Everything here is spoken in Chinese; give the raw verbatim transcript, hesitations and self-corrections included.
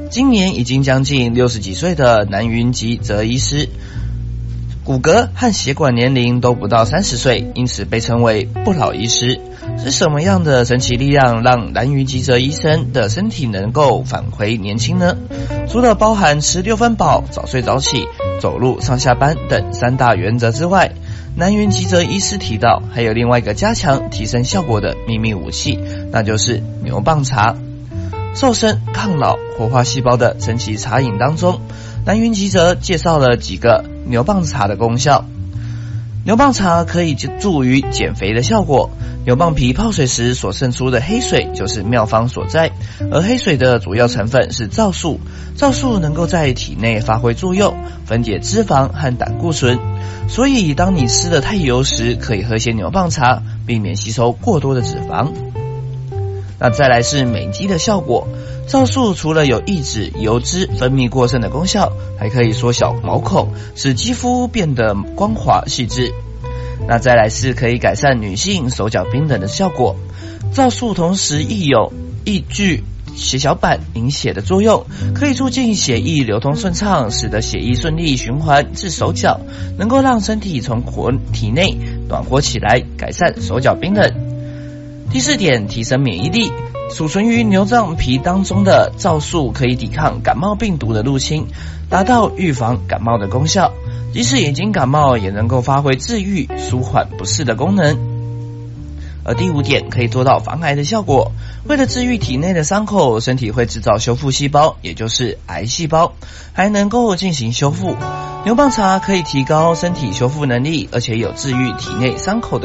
今年已经将近六十几岁的南云吉泽医师，骨骼和血管年龄都不到三十岁，因此被称为不老医师。是什么样的神奇力量让南云吉泽医生的身体能够返回年轻呢？除了包含吃六分饱、早睡早起、走路上下班等三大原则之外，南云吉泽医师提到还有另外一个加强提升效果的秘密武器，那就是牛蒡茶。瘦身、抗老、活化细胞的神奇茶饮当中，南云吉泽介绍了几个牛蒡茶的功效。牛蒡茶可以助于减肥的效果，牛蒡皮泡水时所渗出的黑水就是妙方所在，而黑水的主要成分是皂素，皂素能够在体内发挥作用，分解脂肪和胆固醇，所以当你吃得太油时，可以喝些牛蒡茶，避免吸收过多的脂肪。那再来是美肌的效果，皂素除了有抑制油脂分泌过剩的功效，还可以缩小毛孔，使肌肤变得光滑细致。那再来是可以改善女性手脚冰冷的效果，皂素同时亦有抑制血小板凝血的作用，可以促进血液流通顺畅，使得血液顺利循环至手脚，能够让身体从体内暖和起来，改善手脚冰冷。第四点，提升免疫力。储存于牛蒡皮当中的皂素可以抵抗感冒病毒的入侵，达到预防感冒的功效。即使已经感冒，也能够发挥治愈、舒缓不适的功能。而第五点，可以做到防癌的效果。为了治愈体内的伤口，身体会制造修复细胞，也就是癌细胞，还能够进行修复。牛蒡茶可以提高身体修复能力，而且有治愈体内伤口的